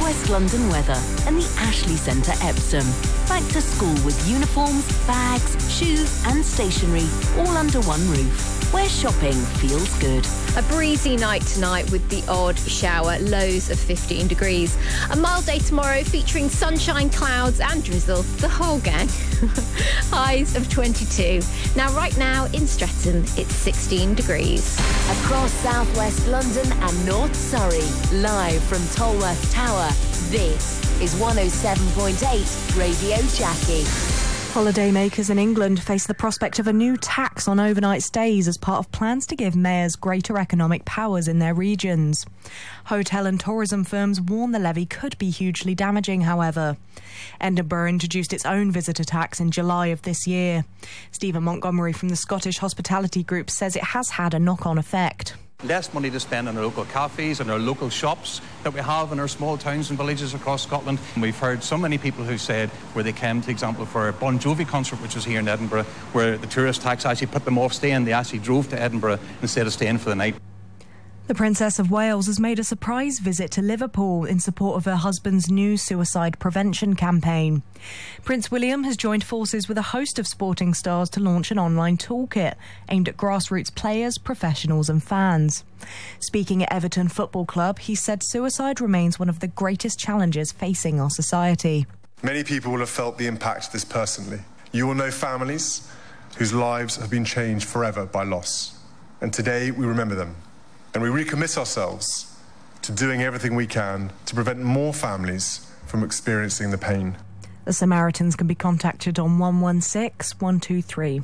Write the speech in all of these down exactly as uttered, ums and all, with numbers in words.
West London weather and the Ashley Centre, Epsom. Back to school with uniforms, bags, shoes and stationery all under one roof, where shopping feels good. A breezy night tonight with the odd shower, lows of fifteen degrees. A mild day tomorrow featuring sunshine, clouds and drizzle, the whole gang. Highs of twenty-two. Now, right now in Streatham, it's sixteen degrees. Across southwest London and North Surrey, live from Tolworth Tower, this is one oh seven point eight Radio Jackie. Holidaymakers in England face the prospect of a new tax on overnight stays as part of plans to give mayors greater economic powers in their regions. Hotel and tourism firms warn the levy could be hugely damaging, however. Edinburgh introduced its own visitor tax in July of this year. Stephen Montgomery from the Scottish Hospitality Group says it has had a knock-on effect. Less money to spend on our local cafes and our local shops that we have in our small towns and villages across Scotland. And we've heard so many people who said where they came, for example, for a Bon Jovi concert, which was here in Edinburgh, where the tourist tax actually put them off staying. They actually drove to Edinburgh instead of staying for the night. The Princess of Wales has made a surprise visit to Liverpool in support of her husband's new suicide prevention campaign. Prince William has joined forces with a host of sporting stars to launch an online toolkit aimed at grassroots players, professionals and fans. Speaking at Everton Football Club, he said suicide remains one of the greatest challenges facing our society. Many people will have felt the impact of this personally. You will know families whose lives have been changed forever by loss. And today we remember them. And we recommit ourselves to doing everything we can to prevent more families from experiencing the pain. The Samaritans can be contacted on one one six, one two three.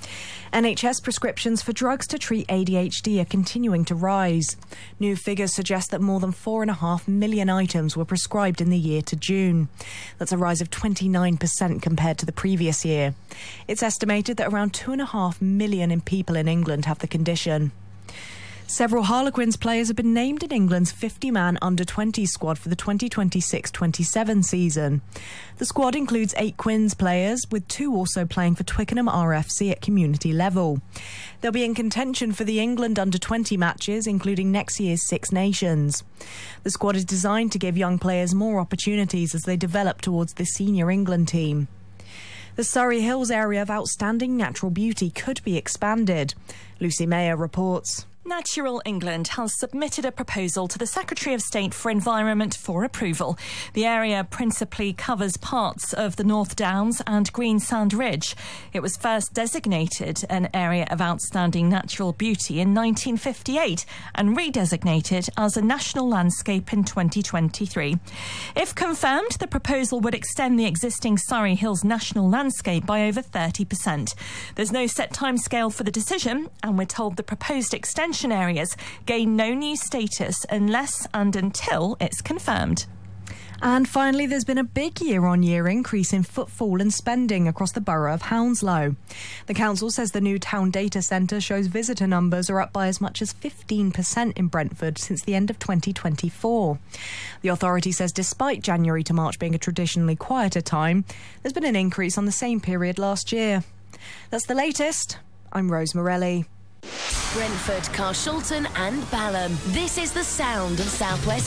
N H S prescriptions for drugs to treat A D H D are continuing to rise. New figures suggest that more than four and a half million items were prescribed in the year to June. That's a rise of twenty-nine percent compared to the previous year. It's estimated that around two and a half million people in England have the condition. Several Harlequins players have been named in England's fifty-man under twenty squad for the twenty twenty-six twenty-seven season. The squad includes eight Quins players, with two also playing for Twickenham R F C at community level. They'll be in contention for the England under twenty matches, including next year's Six Nations. The squad is designed to give young players more opportunities as they develop towards the senior England team. The Surrey Hills area of outstanding natural beauty could be expanded. Lucy Mayer reports. Natural England has submitted a proposal to the Secretary of State for Environment for approval. The area principally covers parts of the North Downs and Greensand Ridge. It was first designated an area of outstanding natural beauty in nineteen fifty-eight and redesignated as a national landscape in twenty twenty-three. If confirmed, the proposal would extend the existing Surrey Hills national landscape by over thirty percent. There's no set timescale for the decision, and we're told the proposed extension areas gain no new status unless and until it's confirmed. And finally, there's been a big year-on-year increase in footfall and spending across the borough of Hounslow. The council says the new town data centre shows visitor numbers are up by as much as fifteen percent in Brentford since the end of twenty twenty-four. The authority says despite January to March being a traditionally quieter time, there's been an increase on the same period last year. That's the latest. I'm Rose Morelli. Brentford, Carshalton and Balham. This is the sound of South West